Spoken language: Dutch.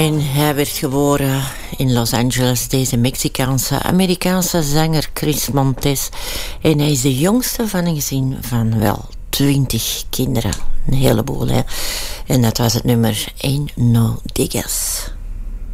En hij werd geboren in Los Angeles, deze Mexicaanse-Amerikaanse zanger Chris Montes. En hij is de jongste van een gezin van wel 20 kinderen. Een heleboel, hè. En dat was het nummer Ain't No Diggers.